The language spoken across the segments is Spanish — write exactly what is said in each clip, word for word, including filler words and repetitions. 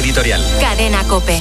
editorial. Cadena COPE.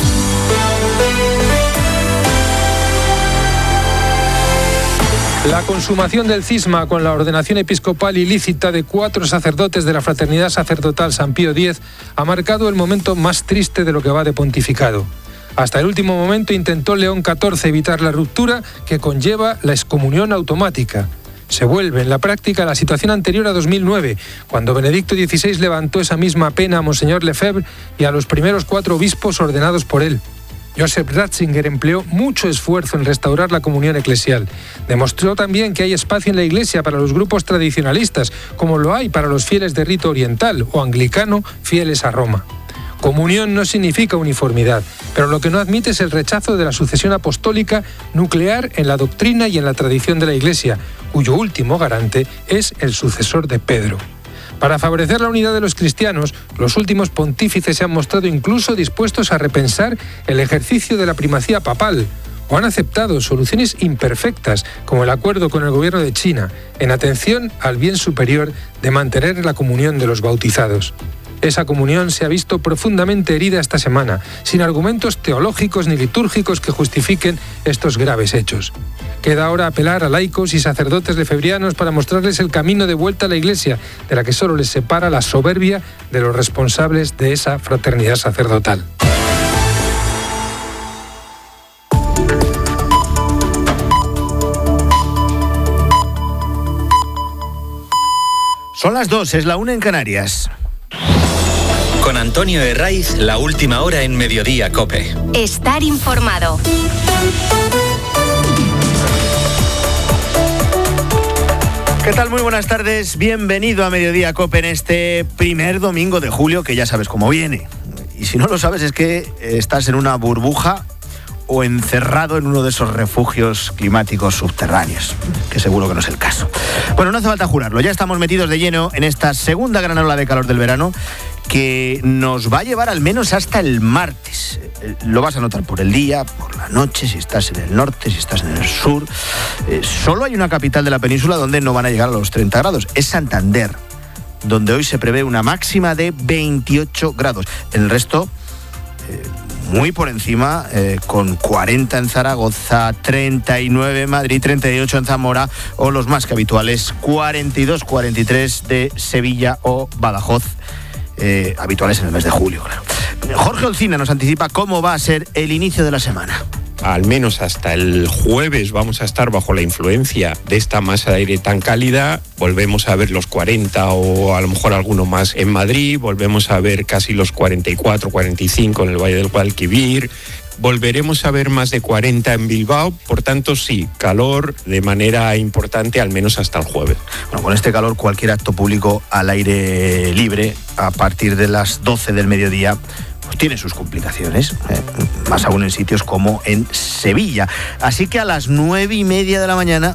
La consumación del cisma con la ordenación episcopal ilícita de cuatro sacerdotes de la Fraternidad Sacerdotal San Pío X ha marcado el momento más triste de lo que va de pontificado. Hasta el último momento intentó León catorce evitar la ruptura que conlleva la excomunión automática. Se vuelve en la práctica la situación anterior a dos mil nueve, cuando Benedicto dieciséis levantó esa misma pena a Monseñor Lefebvre y a los primeros cuatro obispos ordenados por él. Joseph Ratzinger empleó mucho esfuerzo en restaurar la comunión eclesial. Demostró también que hay espacio en la Iglesia para los grupos tradicionalistas, como lo hay para los fieles de rito oriental o anglicano fieles a Roma. Comunión no significa uniformidad, pero lo que no admite es el rechazo de la sucesión apostólica nuclear en la doctrina y en la tradición de la Iglesia, cuyo último garante es el sucesor de Pedro. Para favorecer la unidad de los cristianos, los últimos pontífices se han mostrado incluso dispuestos a repensar el ejercicio de la primacía papal, o han aceptado soluciones imperfectas, como el acuerdo con el gobierno de China, en atención al bien superior de mantener la comunión de los bautizados. Esa comunión se ha visto profundamente herida esta semana, sin argumentos teológicos ni litúrgicos que justifiquen estos graves hechos. Queda ahora apelar a laicos y sacerdotes lefebrianos para mostrarles el camino de vuelta a la Iglesia, de la que solo les separa la soberbia de los responsables de esa fraternidad sacerdotal. Son las dos, es la una en Canarias. Con Antonio Herraiz, la última hora en Mediodía COPE. Estar informado. ¿Qué tal? Muy buenas tardes. Bienvenido a Mediodía COPE en este primer domingo de julio, que ya sabes cómo viene. Y si no lo sabes es que estás en una burbuja o encerrado en uno de esos refugios climáticos subterráneos, que seguro que no es el caso. Bueno, no hace falta jurarlo, ya estamos metidos de lleno en esta segunda gran ola de calor del verano, que nos va a llevar al menos hasta el martes. Lo vas a notar por el día, por la noche, si estás en el norte, si estás en el sur. Eh, solo hay una capital de la península donde no van a llegar a los treinta grados, es Santander, donde hoy se prevé una máxima de veintiocho grados. En el resto, eh, muy por encima, eh, con cuarenta en Zaragoza, treinta y nueve en Madrid, treinta y ocho en Zamora, o los más que habituales, cuarenta y dos, cuarenta y tres de Sevilla o Badajoz. Eh, habituales en el mes de julio, claro. Jorge Olcina nos anticipa cómo va a ser el inicio de la semana. Al menos hasta el jueves vamos a estar bajo la influencia de esta masa de aire tan cálida. Volvemos a ver los cuarenta o a lo mejor alguno más en Madrid. Volvemos a ver casi los cuarenta y cuatro, cuarenta y cinco en el Valle del Guadalquivir. Volveremos a ver más de cuarenta en Bilbao, por tanto sí, calor de manera importante al menos hasta el jueves. Bueno, con este calor cualquier acto público al aire libre a partir de las doce del mediodía pues tiene sus complicaciones, eh, más aún en sitios como en Sevilla. Así que a las nueve y media de la mañana,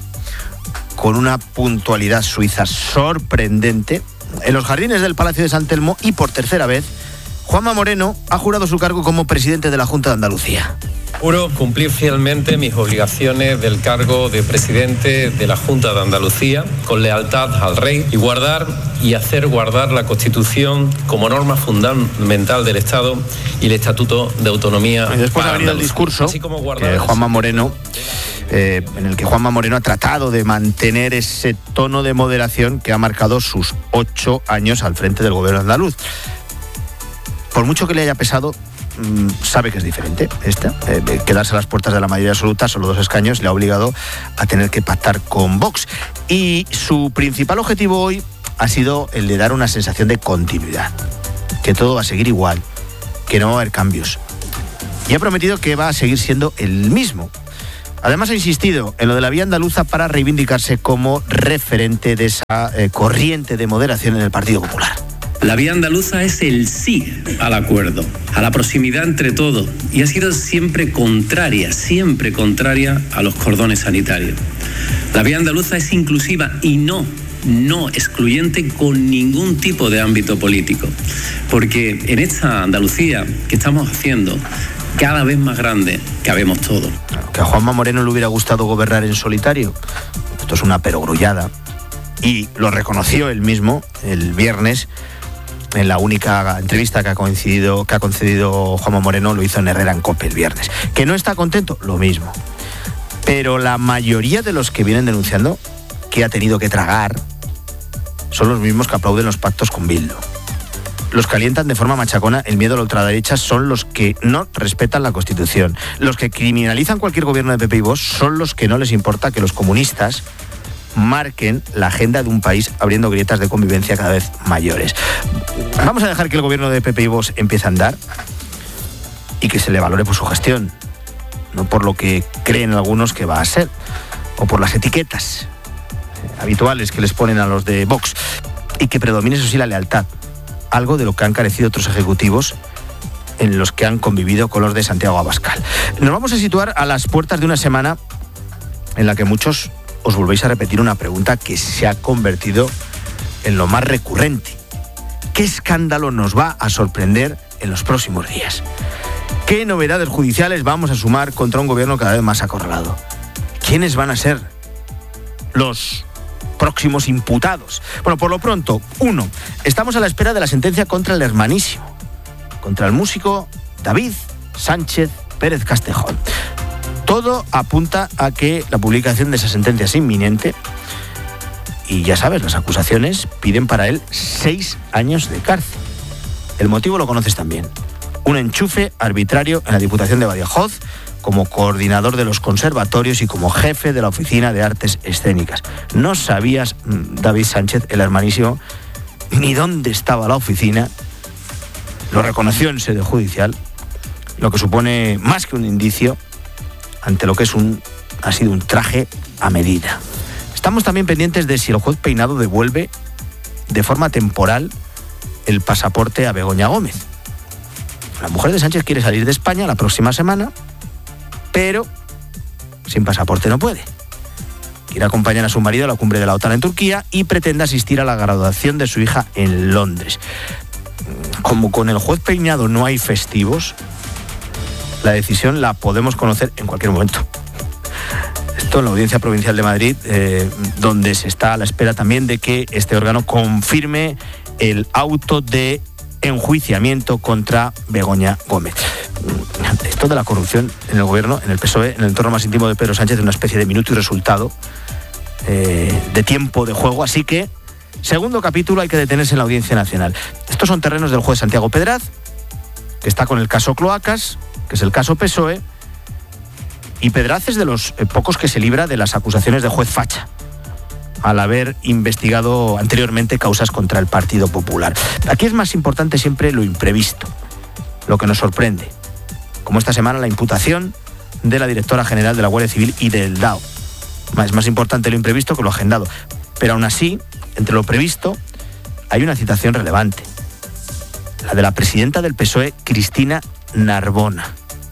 con una puntualidad suiza sorprendente, en los jardines del Palacio de San Telmo y por tercera vez, Juanma Moreno ha jurado su cargo como presidente de la Junta de Andalucía. Juro cumplir fielmente mis obligaciones del cargo de presidente de la Junta de Andalucía con lealtad al rey y guardar y hacer guardar la Constitución como norma fundamental del Estado y el Estatuto de Autonomía. Y después ha venido el discurso así como guardar de Juanma Moreno, eh, en el que Juanma Moreno ha tratado de mantener ese tono de moderación que ha marcado sus ocho años al frente del gobierno andaluz. Por mucho que le haya pesado, sabe que es diferente esta. Eh, quedarse a las puertas de la mayoría absoluta, solo dos escaños, le ha obligado a tener que pactar con Vox. Y su principal objetivo hoy ha sido el de dar una sensación de continuidad, que todo va a seguir igual, que no va a haber cambios. Y ha prometido que va a seguir siendo el mismo. Además ha insistido en lo de la vía andaluza para reivindicarse como referente de esa eh, corriente de moderación en el Partido Popular. La vía andaluza es el sí al acuerdo, a la proximidad entre todos, y ha sido siempre contraria, siempre contraria a los cordones sanitarios. La vía andaluza es inclusiva y no, no excluyente con ningún tipo de ámbito político, porque en esta Andalucía que estamos haciendo, cada vez más grande, cabemos todos. Que a Juanma Moreno le hubiera gustado gobernar en solitario. Esto es una perogrullada, y lo reconoció él mismo el viernes, en la única entrevista que ha coincidido, que ha concedido Juanma Moreno, lo hizo en Herrera en COPE el viernes. ¿Que no está contento? Lo mismo. Pero la mayoría de los que vienen denunciando que ha tenido que tragar son los mismos que aplauden los pactos con Bildu. Los que alientan de forma machacona el miedo a la ultraderecha son los que no respetan la Constitución. Los que criminalizan cualquier gobierno de P P y Vox son los que no les importa que los comunistas marquen la agenda de un país abriendo grietas de convivencia cada vez mayores. Vamos a dejar que el gobierno de P P y Vox empiece a andar y que se le valore por su gestión, no por lo que creen algunos que va a ser, o por las etiquetas habituales que les ponen a los de Vox, y que predomine, eso sí, la lealtad, algo de lo que han carecido otros ejecutivos en los que han convivido con los de Santiago Abascal. Nos vamos a situar a las puertas de una semana en la que muchos os volvéis a repetir una pregunta que se ha convertido en lo más recurrente. ¿Qué escándalo nos va a sorprender en los próximos días? ¿Qué novedades judiciales vamos a sumar contra un gobierno cada vez más acorralado? ¿Quiénes van a ser los próximos imputados? Bueno, por lo pronto, uno, estamos a la espera de la sentencia contra el hermanísimo, contra el músico David Sánchez Pérez Castejón. Todo apunta a que la publicación de esa sentencia es inminente y ya sabes, las acusaciones piden para él seis años de cárcel. El motivo lo conoces también. Un enchufe arbitrario en la Diputación de Badajoz como coordinador de los conservatorios y como jefe de la Oficina de Artes Escénicas. No sabías, David Sánchez, el hermanísimo, ni dónde estaba la oficina. Lo reconoció en sede judicial, lo que supone más que un indicio ante lo que es un, ha sido un traje a medida. Estamos también pendientes de si el juez Peinado devuelve de forma temporal el pasaporte a Begoña Gómez. La mujer de Sánchez quiere salir de España la próxima semana, pero sin pasaporte no puede. Quiere acompañar a su marido a la cumbre de la OTAN en Turquía y pretende asistir a la graduación de su hija en Londres. Como con el juez Peinado no hay festivos, la decisión la podemos conocer en cualquier momento. Esto en la Audiencia Provincial de Madrid, eh, donde se está a la espera también de que este órgano confirme el auto de enjuiciamiento contra Begoña Gómez. Esto de la corrupción en el gobierno, en el P S O E, en el entorno más íntimo de Pedro Sánchez, es una especie de minuto y resultado, eh, de tiempo de juego. Así que, segundo capítulo, hay que detenerse en la Audiencia Nacional. Estos son terrenos del juez Santiago Pedraz, que está con el caso Cloacas, que es el caso P S O E, y Pedraz es de los eh, pocos que se libra de las acusaciones de juez facha, al haber investigado anteriormente causas contra el Partido Popular. Aquí es más importante siempre lo imprevisto, lo que nos sorprende, como esta semana la imputación de la directora general de la Guardia Civil y del D A O. Es más importante lo imprevisto que lo agendado, pero aún así, entre lo previsto, hay una citación relevante, la de la presidenta del P S O E, Cristina Narbona.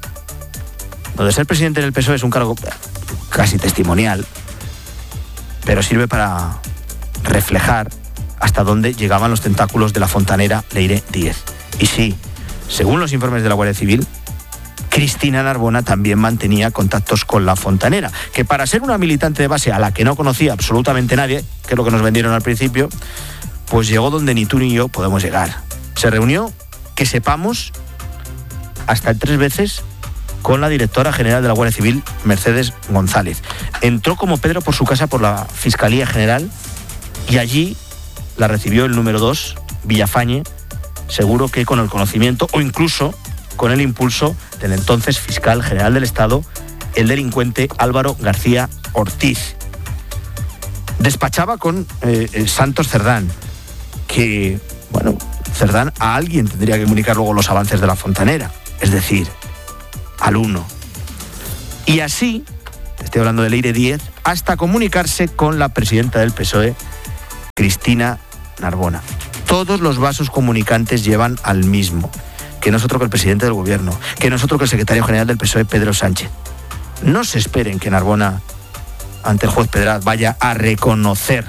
Lo de ser presidente del P S O E es un cargo casi testimonial, pero sirve para reflejar hasta dónde llegaban los tentáculos de la fontanera Leire Díez. Y sí, según los informes de la Guardia Civil, Cristina Narbona también mantenía contactos con la fontanera, que para ser una militante de base a la que no conocía absolutamente nadie, que es lo que nos vendieron al principio, pues llegó donde ni tú ni yo podemos llegar. Se reunió, que sepamos, hasta tres veces con la directora general de la Guardia Civil, Mercedes González. Entró como Pedro por su casa por la Fiscalía General y allí la recibió el número dos, Villafañe, seguro que con el conocimiento o incluso con el impulso del entonces fiscal general del Estado, el delincuente Álvaro García Ortiz. Despachaba con eh, Santos Cerdán, que, bueno, Cerdán a alguien tendría que comunicar luego los avances de la fontanera, es decir, al uno. Y así, te estoy hablando de Leire Díez, hasta comunicarse con la presidenta del P S O E, Cristina Narbona. Todos los vasos comunicantes llevan al mismo, que no es otro que el presidente del gobierno, que no es otro que el secretario general del P S O E, Pedro Sánchez. No se esperen que Narbona, ante el juez Pedraz, vaya a reconocer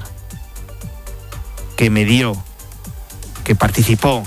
que medió, que participó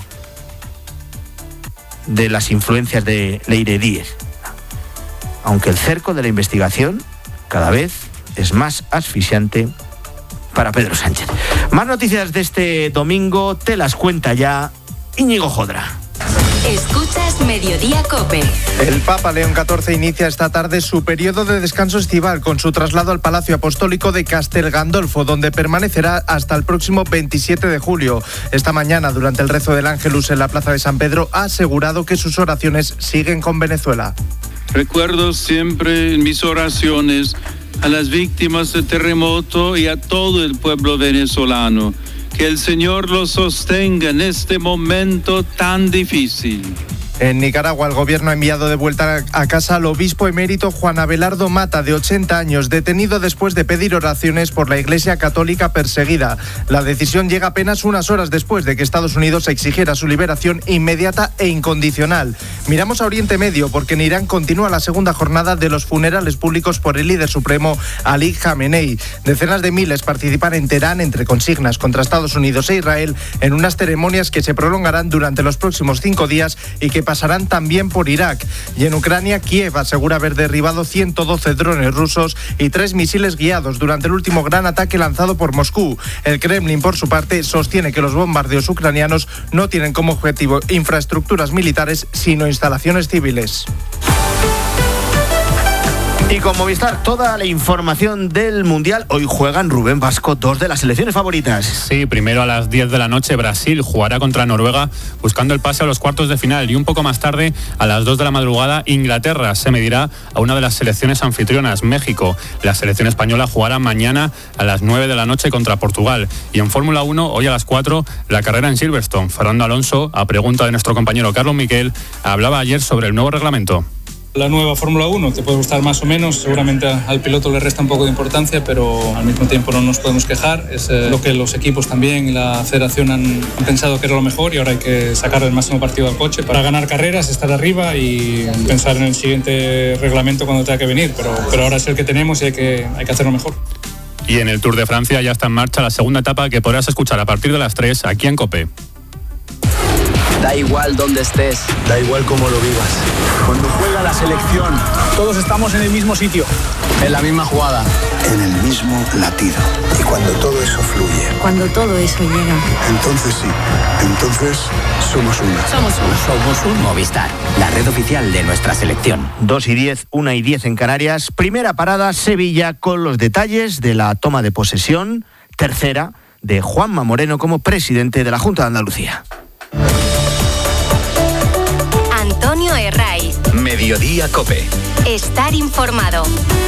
de las influencias de Leire Díez. Aunque el cerco de la investigación cada vez es más asfixiante para Pedro Sánchez. Más noticias de este domingo te las cuenta ya Íñigo Jodra. Escuchas Mediodía COPE. El Papa León catorce inicia esta tarde su periodo de descanso estival con su traslado al Palacio Apostólico de Castel Gandolfo, donde permanecerá hasta el próximo veintisiete de julio. Esta mañana, durante el rezo del Ángelus en la Plaza de San Pedro, ha asegurado que sus oraciones siguen con Venezuela. Recuerdo siempre en mis oraciones a las víctimas del terremoto y a todo el pueblo venezolano. Que el Señor los sostenga en este momento tan difícil. En Nicaragua, el gobierno ha enviado de vuelta a casa al obispo emérito Juan Abelardo Mata, de ochenta años, detenido después de pedir oraciones por la Iglesia Católica perseguida. La decisión llega apenas unas horas después de que Estados Unidos exigiera su liberación inmediata e incondicional. Miramos a Oriente Medio, porque en Irán continúa la segunda jornada de los funerales públicos por el líder supremo Ali Khamenei. Decenas de miles participan en Teherán entre consignas contra Estados Unidos e Israel en unas ceremonias que se prolongarán durante los próximos cinco días y que pasarán también por Irak. Y en Ucrania, Kiev asegura haber derribado ciento doce drones rusos y tres misiles guiados durante el último gran ataque lanzado por Moscú. El Kremlin, por su parte, sostiene que los bombardeos ucranianos no tienen como objetivo infraestructuras militares, sino instalaciones civiles. Y con Movistar, toda la información del Mundial. Hoy juegan, Rubén Vasco, dos de las selecciones favoritas. Sí, primero a las diez de la noche Brasil jugará contra Noruega buscando el pase a los cuartos de final, y un poco más tarde, a las dos de la madrugada, Inglaterra se medirá a una de las selecciones anfitrionas, México. La selección española jugará mañana a las nueve de la noche contra Portugal. Y en Fórmula uno, hoy a las cuatro, la carrera en Silverstone. Fernando Alonso, a pregunta de nuestro compañero Carlos Miquel, hablaba ayer sobre el nuevo reglamento. La nueva Fórmula uno te puede gustar más o menos, seguramente al piloto le resta un poco de importancia, pero al mismo tiempo no nos podemos quejar. Es eh, lo que los equipos también y la federación han, han pensado que era lo mejor, y ahora hay que sacar el máximo partido al coche para ganar carreras, estar arriba y pensar en el siguiente reglamento cuando tenga que venir, pero, pero ahora es el que tenemos y hay que, hay que hacerlo mejor. Y en el Tour de Francia ya está en marcha la segunda etapa, que podrás escuchar a partir de las tres aquí en COPE. Da igual dónde estés, da igual cómo lo vivas. Cuando juega la selección, todos estamos en el mismo sitio, en la misma jugada, en el mismo latido. Y cuando todo eso fluye, cuando todo eso llega, entonces sí, entonces somos uno. Somos uno. Somos un Movistar, la red oficial de nuestra selección. Dos y diez, una y diez en Canarias. Primera parada, Sevilla, con los detalles de la toma de posesión. Tercera, de Juanma Moreno como presidente de la Junta de Andalucía. Antonio Herraiz. Mediodía COPE. Estar informado.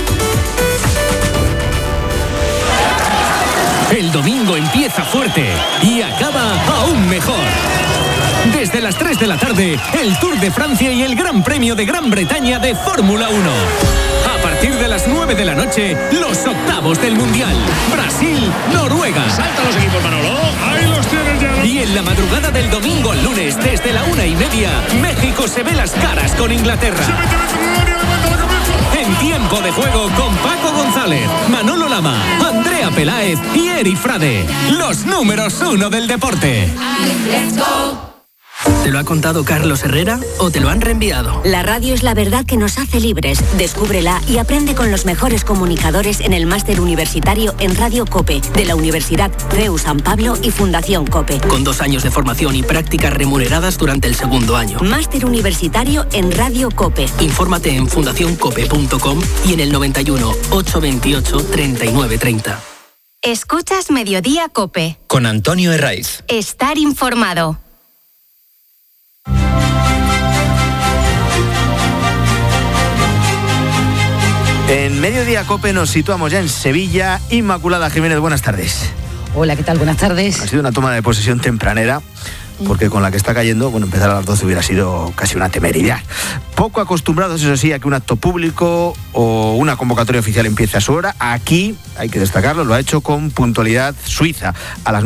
El domingo empieza fuerte y acaba aún mejor. Desde las tres de la tarde, el Tour de Francia y el Gran Premio de Gran Bretaña de Fórmula uno. A partir de las nueve de la noche, los octavos del Mundial. Brasil, Noruega. Saltan los equipos, Manolo. Ahí los tienes ya. Y en la madrugada del domingo al lunes, desde la una y media, México se ve las caras con Inglaterra. Se mete dentro del área, levanta la cabeza. En tiempo de juego con Paco González, Manolo Lama, Andrea Peláez y Eri Frade. Los números uno del deporte. Let's go. ¿Te lo ha contado Carlos Herrera o te lo han reenviado? La radio es la verdad que nos hace libres. Descúbrela y aprende con los mejores comunicadores en el máster universitario en Radio COPE de la Universidad C E U San Pablo y Fundación COPE. Con dos años de formación y prácticas remuneradas durante el segundo año. Máster universitario en Radio COPE. Infórmate en fundación cope punto com y en el noventa y uno, ochocientos veintiocho, treinta y nueve treinta. Escuchas Mediodía COPE. Con Antonio Herraiz. Estar informado. En Mediodía COPE nos situamos ya en Sevilla. Inmaculada Jiménez, buenas tardes. Hola, ¿qué tal? Buenas tardes. Ha sido una toma de posesión tempranera, porque con la que está cayendo, bueno, empezar a las doce hubiera sido casi una temeridad. Poco acostumbrados, eso sí, a que un acto público o una convocatoria oficial empiece a su hora. Aquí, hay que destacarlo, lo ha hecho con puntualidad suiza. A las